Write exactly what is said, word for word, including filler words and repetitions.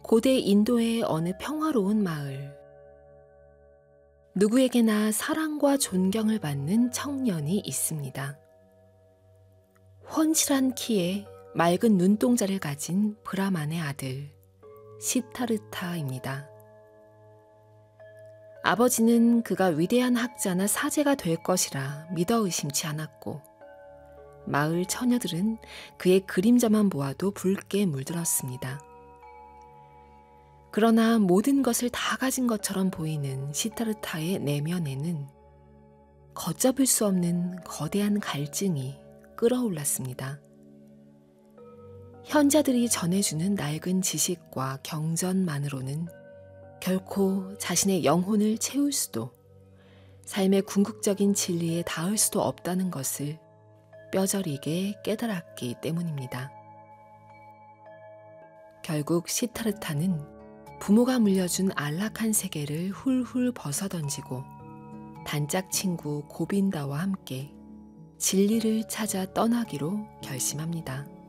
고대 인도의 어느 평화로운 마을. 누구에게나 사랑과 존경을 받는 청년이 있습니다. 훤실한 키에 맑은 눈동자를 가진 브라만의 아들, 시타르타입니다. 아버지는 그가 위대한 학자나 사제가 될 것이라 믿어 의심치 않았고, 마을 처녀들은 그의 그림자만 보아도 붉게 물들었습니다. 그러나 모든 것을 다 가진 것처럼 보이는 시타르타의 내면에는 걷잡을 수 없는 거대한 갈증이 끓어올랐습니다. 현자들이 전해주는 낡은 지식과 경전만으로는 결코 자신의 영혼을 채울 수도, 삶의 궁극적인 진리에 닿을 수도 없다는 것을 뼈저리게 깨달았기 때문입니다. 결국 시타르타는 부모가 물려준 안락한 세계를 훌훌 벗어던지고 단짝 친구 고빈다와 함께 진리를 찾아 떠나기로 결심합니다.